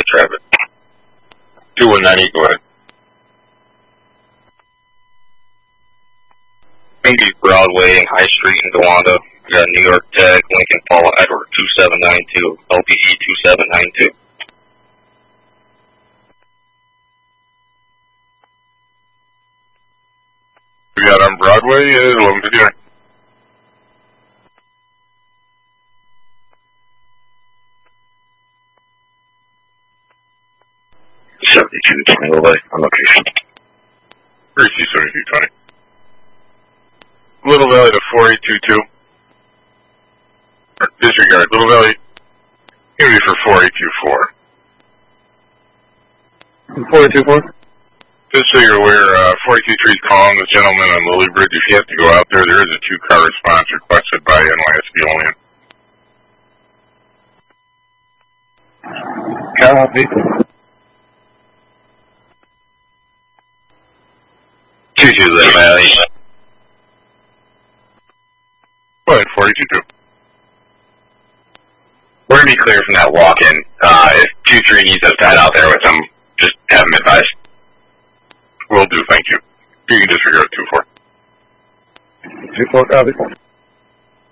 traffic. 219, go ahead. 80 Broadway and High Street in Gowanda. We got New York Tech, Lincoln Paul Edward 2792, LPE 2792. We got on Broadway at 11:59. On location. 7220. Little Valley to 4822. Disregard. Little Valley. Gonna be for 4824. 4824? Just so you're aware, 423 is calling this gentleman on Lily Bridge. If you have to go out there, there is a 2-car response requested by NYSB only. Copy. 22 Little Valley. Go ahead, 422. We're going to be clear from that walk-in. If 2-3 needs us to head out there with them, just have them advised. Will do, thank you. You can disregard 2-4. 2-4, copy.